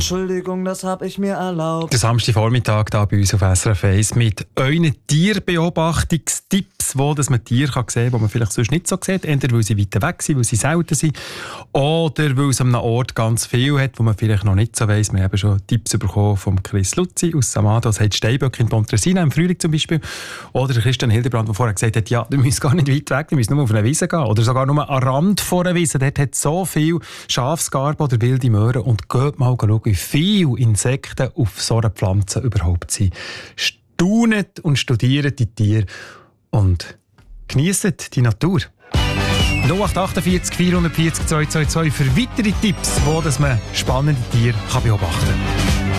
Entschuldigung, das hab ich mir erlaubt. Der Samstagvormittag hier bei uns auf SRF 1 mit euren Tierbeobachtungstipps, wo dass man Tiere sehen kann, die man vielleicht sonst nicht so sieht. Entweder weil sie weiter weg sind, weil sie selten sind, oder weil es an einem Ort ganz viel hat, wo man vielleicht noch nicht so weiss. Wir haben schon Tipps bekommen von Chris Luzzi aus Samado, das heißt Steinböcke in Pontresina im Frühling zum Beispiel. Oder Christian Hildebrand, der vorher gesagt hat, ja, du musst gar nicht weit weg, du musst nur auf eine Wiese gehen. Oder sogar nur am Rand von einer Wiese. Dort hat so viel Schafsgarbe oder wilde Möhren. Und geht mal schauen, wie viele Insekten auf so einer Pflanze überhaupt sind. Staunet und studiert die Tiere und genießt die Natur. 0848 440 222 für weitere Tipps, wo man spannende Tiere beobachten kann.